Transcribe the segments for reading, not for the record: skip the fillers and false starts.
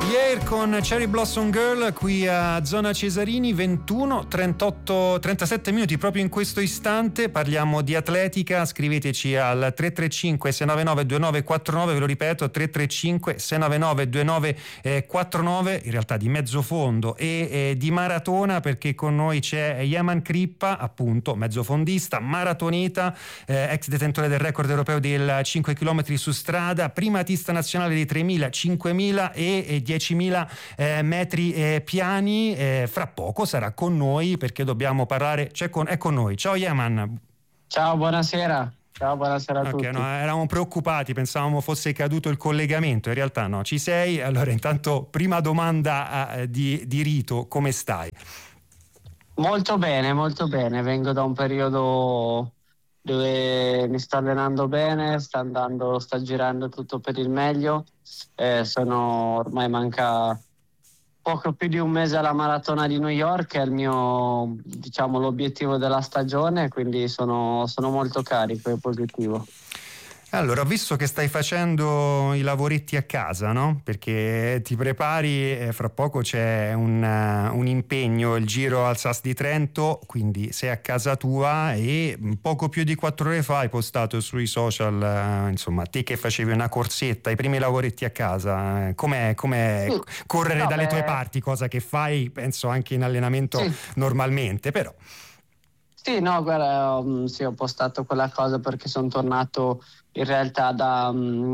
Air con Cherry Blossom Girl qui a Zona Cesarini. 37 minuti proprio in questo istante. Parliamo di atletica. Scriveteci al 335 699 2949, ve lo ripeto, 335 699 2949, in realtà di mezzo fondo e di maratona, perché con noi c'è Yaman Crippa, appunto mezzofondista, maratoneta, ex detentore del record europeo del 5 km su strada, primatista nazionale di 3.000, 5.000 e 10.000 metri piani. Fra poco sarà con noi perché dobbiamo parlare, è con noi. Ciao Yaman. Ciao, buonasera. Ciao, buonasera a tutti. No, eravamo preoccupati, pensavamo fosse caduto il collegamento, in realtà no, ci sei. Allora intanto prima domanda di rito, come stai? Molto bene, vengo da un periodo dove mi sto allenando bene, sta girando tutto per il meglio. Ormai manca poco più di un mese alla maratona di New York, è il mio, l'obiettivo della stagione, quindi sono molto carico e positivo. Allora, ho visto che stai facendo i lavoretti a casa, no? Perché ti prepari, fra poco c'è un impegno, il Giro al Sas di Trento, quindi sei a casa tua e poco più di 4 ore fa hai postato sui social, insomma, te che facevi una corsetta, i primi lavoretti a casa. Com'è correre dalle tue parti, cosa che fai, penso, anche in allenamento normalmente, però... Sì, no, guarda, sì, ho postato quella cosa perché sono tornato in realtà da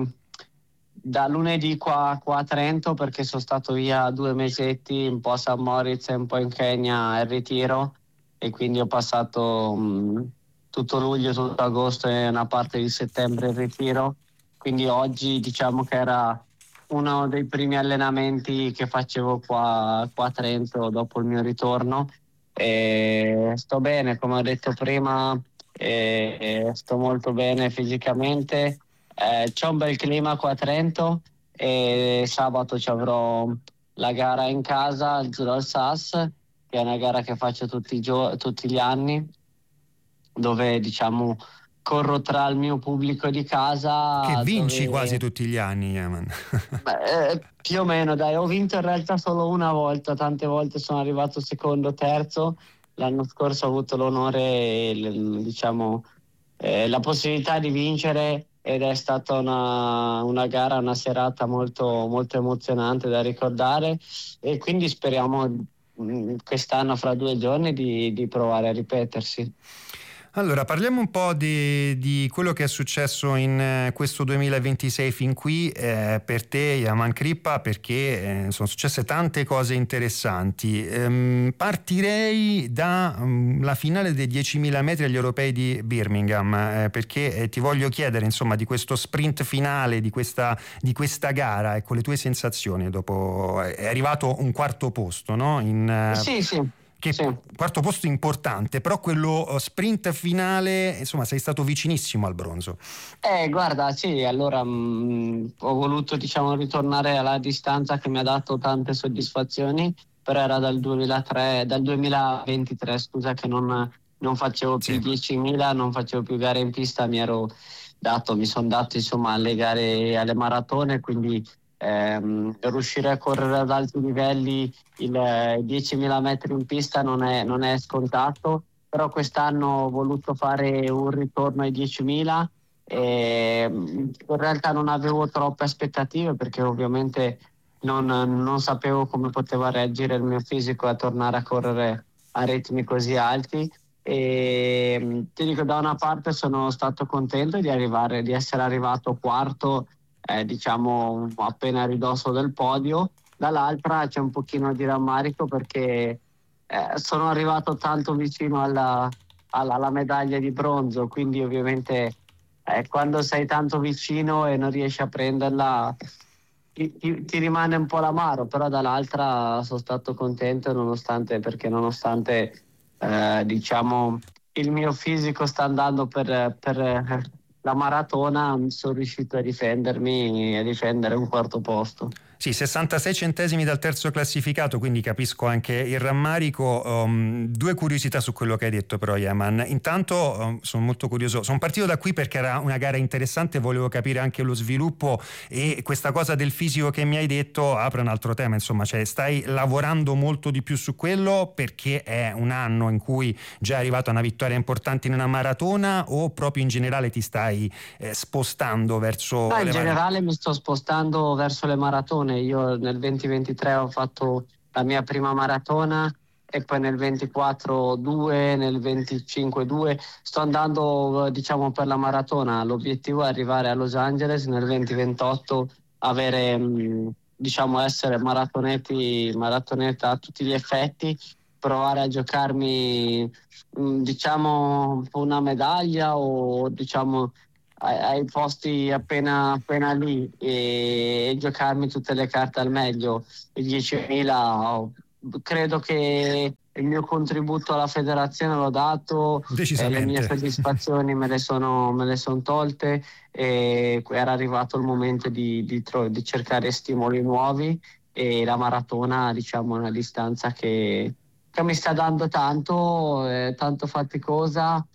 lunedì qua a Trento, perché sono stato via 2 mesetti, un po' a San Moritz e un po' in Kenya al ritiro, e quindi ho passato tutto luglio, tutto agosto e una parte di settembre in ritiro. Quindi oggi diciamo che era uno dei primi allenamenti che facevo qua a Trento dopo il mio ritorno. E sto bene, come ho detto prima, sto molto bene fisicamente. C'è un bel clima qua a Trento e sabato ci avrò la gara in casa, il Giro al Sas, che è una gara che faccio tutti gli anni, dove corro tra il mio pubblico di casa. Che vinci quasi tutti gli anni, Yaman. Più o meno, dai, ho vinto in realtà solo una volta, tante volte sono arrivato secondo, terzo. L'anno scorso ho avuto l'onore e la possibilità di vincere, ed è stata una gara, una serata molto, molto emozionante da ricordare, e quindi speriamo quest'anno, fra 2 giorni, di provare a ripetersi. Allora, parliamo un po' di quello che è successo in questo 2026 fin qui per te, Yaman Crippa, perché sono successe tante cose interessanti. Partirei dalla finale dei 10.000 metri agli europei di Birmingham, perché ti voglio chiedere, insomma, di questo sprint finale, di questa gara, ecco, le tue sensazioni. Dopo è arrivato un quarto posto, no? Sì. Quarto posto importante, però quello sprint finale, insomma, sei stato vicinissimo al bronzo. Guarda, sì, allora ho voluto ritornare alla distanza che mi ha dato tante soddisfazioni, però era dal 2023, scusa, che non facevo più 10.000, non facevo più gare in pista, mi sono dato insomma alle gare, alle maratone, quindi riuscire a correre ad alti livelli il 10.000 metri in pista non è scontato, però quest'anno ho voluto fare un ritorno ai 10.000 e in realtà non avevo troppe aspettative, perché ovviamente non sapevo come poteva reagire il mio fisico a tornare a correre a ritmi così alti. E ti dico, da una parte sono stato contento di essere arrivato quarto, appena a ridosso del podio. Dall'altra c'è un pochino di rammarico, perché sono arrivato tanto vicino alla medaglia di bronzo, quindi ovviamente quando sei tanto vicino e non riesci a prenderla ti rimane un po' l'amaro, però dall'altra sono stato contento, nonostante il mio fisico sta andando per la maratona sono riuscito a difendermi e a difendere un quarto posto. Sì, 66 centesimi dal terzo classificato, quindi capisco anche il rammarico. Due curiosità su quello che hai detto però, Yeman. Intanto sono molto curioso, sono partito da qui perché era una gara interessante, volevo capire anche lo sviluppo, e questa cosa del fisico che mi hai detto apre un altro tema, insomma, cioè stai lavorando molto di più su quello perché è un anno in cui già è arrivata una vittoria importante in una maratona, o proprio in generale ti stai spostando verso No, in le generale mi sto spostando verso le maratone. Io nel 2023 ho fatto la mia prima maratona e poi nel 24 2, nel 25 2. Sto andando, diciamo, per la maratona. L'obiettivo è arrivare a Los Angeles nel 2028, avere, diciamo, essere maratoneta a tutti gli effetti, provare a giocarmi, diciamo, una medaglia o, diciamo, ai posti appena lì e giocarmi tutte le carte al meglio. I 10.000, credo che il mio contributo alla federazione l'ho dato, le mie decisamente. soddisfazioni me le son tolte, e era arrivato il momento di cercare stimoli nuovi, e la maratona, diciamo, è una distanza che mi sta dando tanto, tanto faticosa.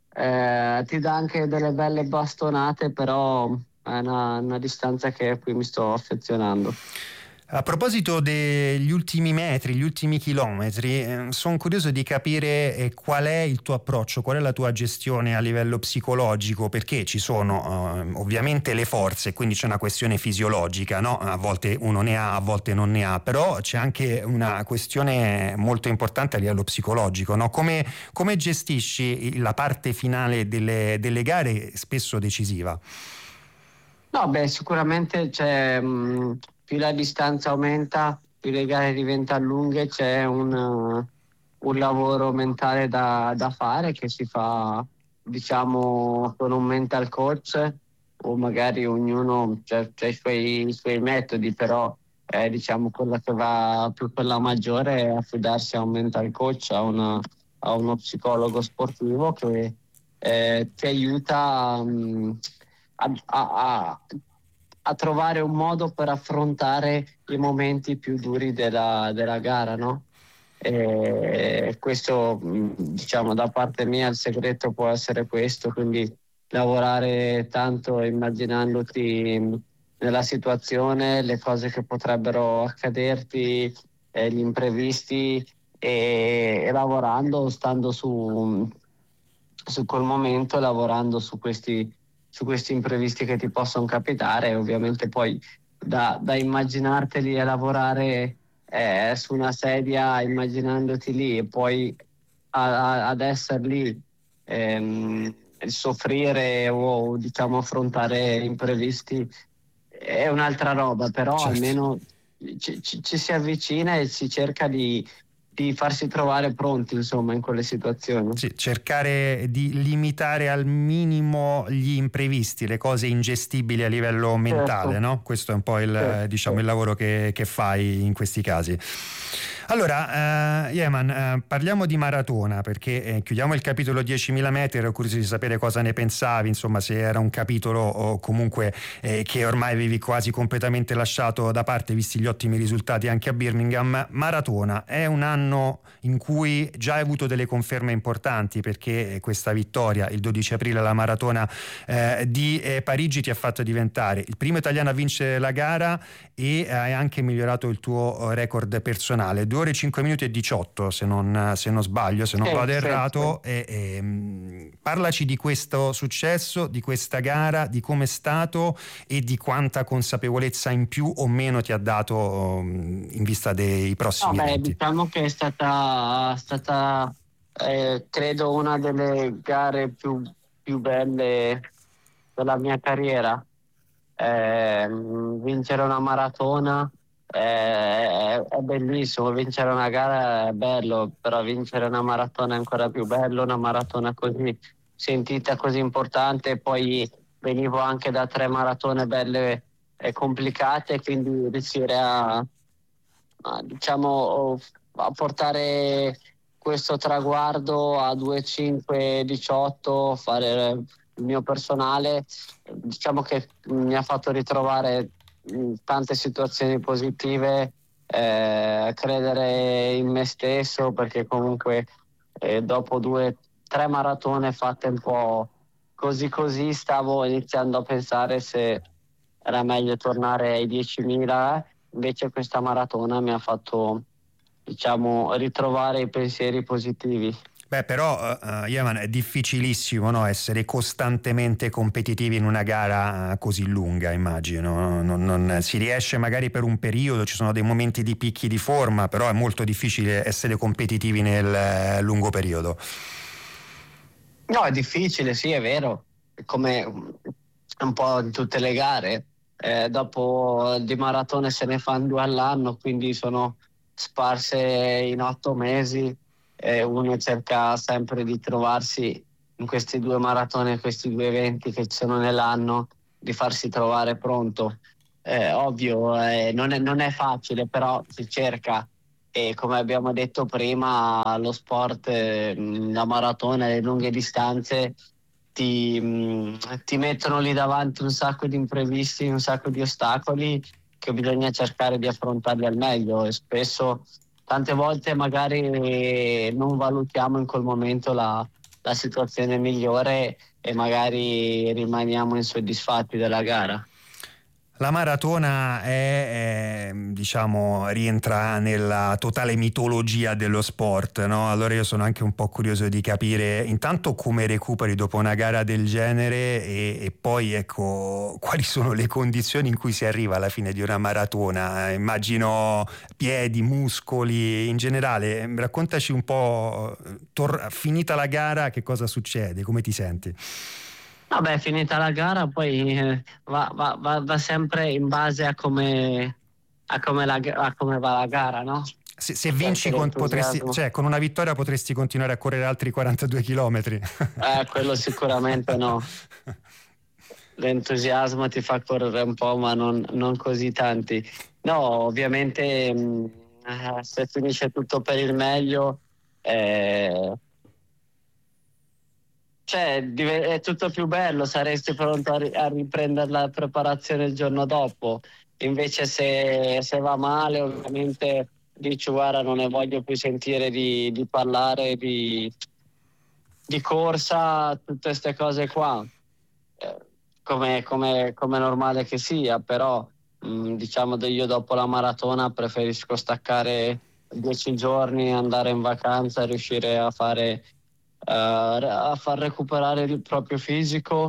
Ti dà anche delle belle bastonate, però è una distanza a cui mi sto affezionando. A proposito degli ultimi metri, gli ultimi chilometri, sono curioso di capire qual è il tuo approccio, qual è la tua gestione a livello psicologico, perché ci sono ovviamente le forze, quindi c'è una questione fisiologica, no? A volte uno ne ha, a volte non ne ha, però c'è anche una questione molto importante a livello psicologico, no? Come gestisci la parte finale delle gare, spesso decisiva? No, beh, sicuramente più la distanza aumenta, più le gare diventano lunghe, c'è un lavoro mentale da fare, che si fa, diciamo, con un mental coach, o magari ognuno c'ha i suoi metodi, però diciamo, quella che va più per la maggiore è affidarsi a un mental coach, a uno psicologo sportivo che ti aiuta, a, a- a trovare un modo per affrontare i momenti più duri della gara, no? E questo, diciamo, da parte mia il segreto può essere questo, quindi lavorare tanto immaginandoti nella situazione, le cose che potrebbero accaderti, gli imprevisti, e lavorando, stando su quel momento, lavorando su questi imprevisti che ti possono capitare, e ovviamente poi da immaginarteli a lavorare su una sedia, immaginandoti lì, e poi ad essere lì, soffrire o, diciamo, affrontare imprevisti è un'altra roba, però Certo. almeno ci si avvicina e si cerca di farsi trovare pronti, insomma, in quelle situazioni. Sì, cercare di limitare al minimo gli imprevisti, le cose ingestibili a livello mentale, Certo, no? Questo è un po' certo, diciamo, il certo. lavoro che fai in questi casi. Allora, Yeman, parliamo di maratona, perché chiudiamo il capitolo 10.000 metri. Ero curioso di sapere cosa ne pensavi, insomma, se era un capitolo o comunque che ormai avevi quasi completamente lasciato da parte, visti gli ottimi risultati anche a Birmingham. Maratona è un anno in cui già hai avuto delle conferme importanti, perché questa vittoria il 12 aprile alla maratona di Parigi ti ha fatto diventare il primo italiano a vincere la gara, e hai anche migliorato il tuo record personale, 2 ore 5 minuti e 18 se non sbaglio, se non Sì, vado sì, sì. errato. Parlaci di questo successo, di questa gara, di come è stato e di quanta consapevolezza in più o meno ti ha dato in vista dei No, prossimi beh, eventi. diciamo che è stata, credo, una delle gare più belle della mia carriera. Vincere una maratona è bellissimo, vincere una gara è bello, però vincere una maratona è ancora più bello, una maratona così sentita, così importante. Poi venivo anche da 3 maratone belle e complicate, quindi riuscire diciamo, a portare questo traguardo a 2:5:18, fare il mio personale, diciamo che mi ha fatto ritrovare tante situazioni positive, credere in me stesso, perché comunque dopo 2 o 3 maratone fatte un po' così così, stavo iniziando a pensare se era meglio tornare ai 10.000. Invece questa maratona mi ha fatto, diciamo, ritrovare i pensieri positivi. Beh, però, Yaman, è difficilissimo, no, essere costantemente competitivi in una gara così lunga, immagino. Non si riesce magari per un periodo, ci sono dei momenti di picchi di forma, però è molto difficile essere competitivi nel lungo periodo. No, è difficile, sì, è vero, come un po' in tutte le gare. Dopo di maratone se ne fanno 2 all'anno, quindi sono sparse in 8 mesi. Uno cerca sempre di trovarsi in questi 2 maratone, questi 2 eventi che ci sono nell'anno, di farsi trovare pronto. Ovvio, non è facile, però si cerca. E come abbiamo detto prima, lo sport, la maratona, le lunghe distanze ti mettono lì davanti un sacco di imprevisti, un sacco di ostacoli che bisogna cercare di affrontarli al meglio, e spesso, tante volte magari non valutiamo in quel momento la situazione migliore e magari rimaniamo insoddisfatti della gara. La maratona diciamo, rientra nella totale mitologia dello sport, no? Allora io sono anche un po' curioso di capire intanto come recuperi dopo una gara del genere e poi ecco quali sono le condizioni in cui si arriva alla fine di una maratona. Immagino piedi, muscoli, in generale. Raccontaci un po', finita la gara, che cosa succede, come ti senti? Vabbè, finita la gara, poi va sempre in base a come va la gara, no? Se Perché vinci l'entusiasmo, cioè, con una vittoria potresti continuare a correre altri 42 chilometri. quello sicuramente no. L'entusiasmo ti fa correre un po', ma non così tanti. No, ovviamente se finisce tutto per il meglio, eh, cioè, è tutto più bello, saresti pronto a riprendere la preparazione il giorno dopo. Invece se va male, ovviamente dici guarda, non ne voglio più sentire di parlare di corsa, tutte queste cose qua. Eh, come normale che sia, però diciamo che io dopo la maratona preferisco staccare 10 giorni, andare in vacanza, riuscire a far recuperare il proprio fisico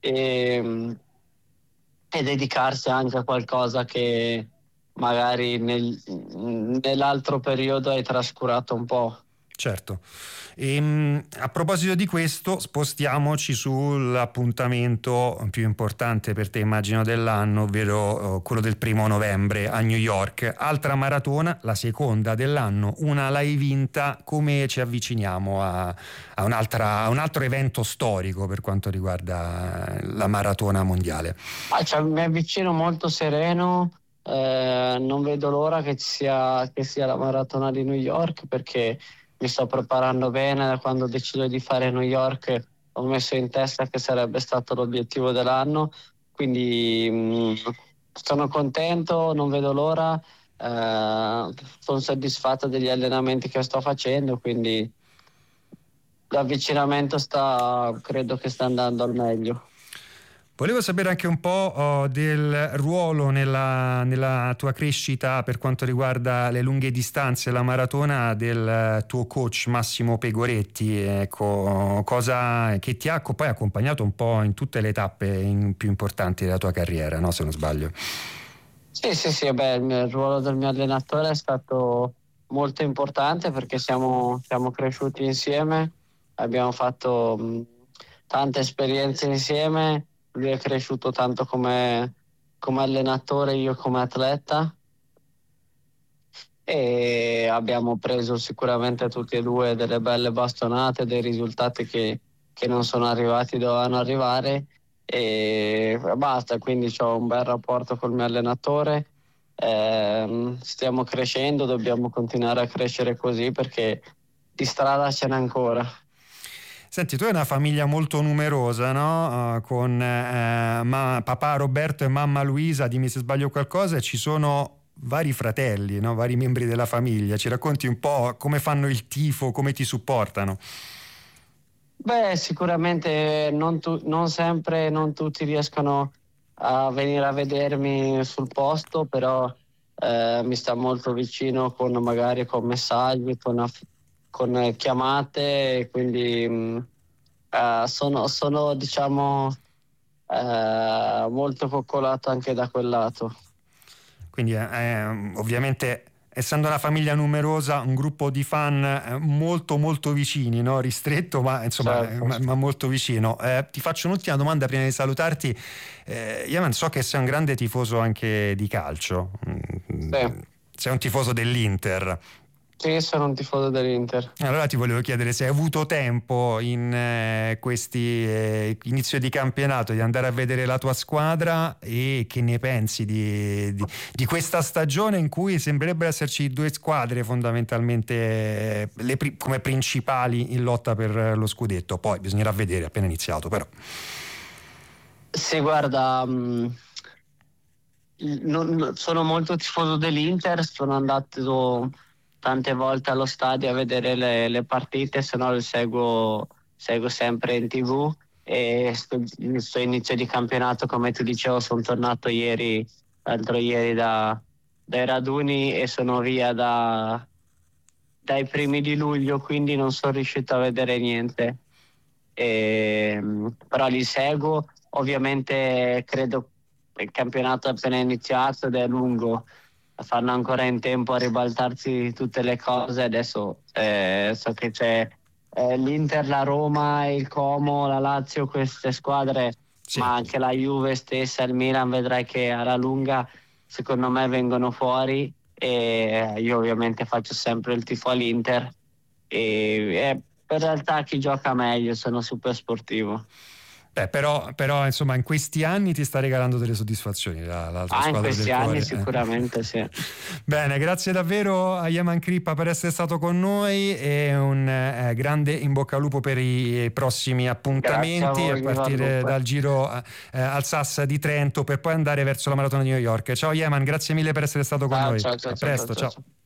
e dedicarsi anche a qualcosa che magari nell'altro periodo hai trascurato un po'. Certo. A proposito di questo, spostiamoci sull'appuntamento più importante per te, immagino, dell'anno, ovvero quello del 1° novembre a New York. Altra maratona, la seconda dell'anno, una l'hai vinta. Come ci avviciniamo a un altro evento storico per quanto riguarda la maratona mondiale? Cioè, mi avvicino molto sereno, non vedo l'ora che sia la maratona di New York, perché mi sto preparando bene. Da quando ho deciso di fare New York ho messo in testa che sarebbe stato l'obiettivo dell'anno, quindi sono contento, non vedo l'ora, sono soddisfatto degli allenamenti che sto facendo, quindi l'avvicinamento credo che sta andando al meglio. Volevo sapere anche un po' del ruolo nella tua crescita per quanto riguarda le lunghe distanze, la maratona, del tuo coach Massimo Pegoretti. Ecco, cosa che ti ha poi accompagnato un po' in tutte le tappe più importanti della tua carriera, no? Se non sbaglio. Sì, sì, sì, beh, il ruolo del mio allenatore è stato molto importante, perché siamo cresciuti insieme, abbiamo fatto tante esperienze insieme. Lui è cresciuto tanto come allenatore, io come atleta, e abbiamo preso sicuramente tutti e due delle belle bastonate, dei risultati che non sono arrivati, dovevano arrivare, e basta. Quindi ho un bel rapporto col mio allenatore. Stiamo crescendo, dobbiamo continuare a crescere così, perché di strada ce n'è ancora. Senti, tu hai una famiglia molto numerosa, no? Con papà Roberto e mamma Luisa, dimmi se sbaglio qualcosa, e ci sono vari fratelli, no? Vari membri della famiglia. Ci racconti un po' come fanno il tifo, come ti supportano? Beh, sicuramente non sempre, non tutti riescono a venire a vedermi sul posto, però mi sta molto vicino magari con messaggi, con chiamate, quindi sono diciamo molto coccolato anche da quel lato. Quindi ovviamente, essendo una famiglia numerosa, un gruppo di fan molto molto vicini, no? Ristretto, ma insomma Certo. ma molto vicino. Ti faccio un'ultima domanda prima di salutarti. Yeman, so che sei un grande tifoso anche di calcio. Sì. Sei un tifoso dell'Inter. Sì, sono un tifoso dell'Inter. Allora ti volevo chiedere se hai avuto tempo in questi inizio di campionato di andare a vedere la tua squadra, e che ne pensi di questa stagione in cui sembrerebbero esserci due squadre fondamentalmente come principali in lotta per lo scudetto. Poi bisognerà vedere appena iniziato, però. Sì, guarda, sono molto tifoso dell'Inter, sono andato tante volte allo stadio a vedere le partite, se no le seguo sempre in TV, e sto inizio di campionato, come ti dicevo, sono tornato l'altro ieri dai raduni, e sono via dai primi di luglio, quindi non sono riuscito a vedere niente. Però li seguo, ovviamente credo che il campionato è appena iniziato ed è lungo, fanno ancora in tempo a ribaltarsi tutte le cose. Adesso so che c'è l'Inter, la Roma, il Como, la Lazio, queste squadre, Sì. ma anche la Juve stessa, il Milan, vedrai che alla lunga secondo me vengono fuori, e io ovviamente faccio sempre il tifo all'Inter, e in realtà chi gioca meglio, sono super sportivo. Beh, però insomma in questi anni ti sta regalando delle soddisfazioni l'altra In squadra questi del anni cuore. sicuramente sì. Bene, grazie davvero a Yeman Crippa per essere stato con noi, e un grande in bocca al lupo per i prossimi appuntamenti, Grazie a voi, a partire dal Giro al SAS di Trento, per poi andare verso la Maratona di New York. Ciao Yeman, grazie mille per essere stato con noi. Ciao, A presto, ciao.